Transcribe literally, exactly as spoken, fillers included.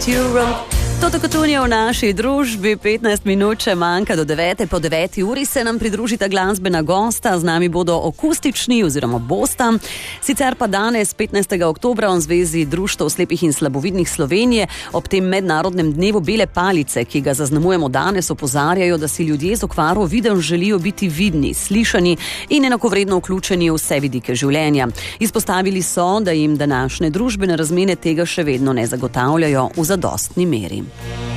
Future. To tako tunijo v naši družbi, petnajst minut še manjka do devete, po deveti uri se nam pridružita glasbena gosta, z nami bodo akustični oziroma bosta. Sicer pa danes, petnajstega oktobra, v Zvezi društev slepih in slabovidnih Slovenije ob tem mednarodnem dnevu bele palice, ki ga zaznamujemo danes, opozarjajo, da si ljudje z okvaro videnj želijo biti vidni, slišani in enakovredno vključeni v vse vidike življenja. Izpostavili so, da jim današnje družbene razmere tega še vedno ne zagotavljajo v zadostni meri.